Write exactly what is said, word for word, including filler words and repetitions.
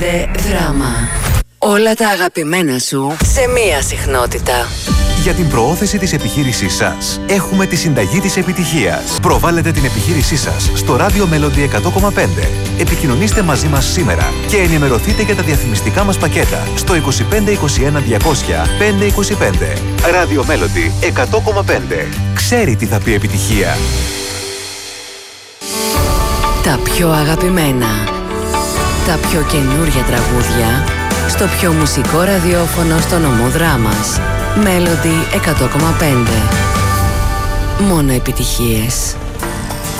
Δράμα. Όλα τα αγαπημένα σου σε μία συχνότητα. Για την προώθηση της επιχείρησής σας έχουμε τη συνταγή της επιτυχίας. Προβάλλετε την επιχείρησή σας στο Radio Melody εκατό κόμμα πέντε. Επικοινωνήστε μαζί μας σήμερα και ενημερωθείτε για τα διαφημιστικά μας πακέτα στο είκοσι πέντε είκοσι ένα διακόσια πεντακόσια είκοσι πέντε. Radio Melody εκατό κόμμα πέντε. Ξέρει τι θα πει επιτυχία. Τα πιο αγαπημένα, τα πιο καινούρια τραγούδια στο πιο μουσικό ραδιόφωνο στο νομό Δράμας. Melody εκατό κόμμα πέντε. Μόνο επιτυχίες.